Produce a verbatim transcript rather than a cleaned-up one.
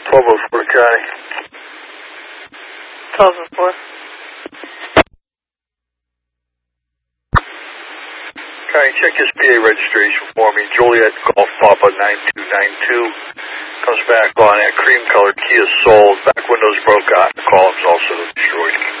twelve oh four, Connie. twelve oh four. Connie, check his P A registration for me. Juliet Golf Papa nine two nine two. Comes back on that cream colored Kia Soul. Back windows broke out. The column's also destroyed.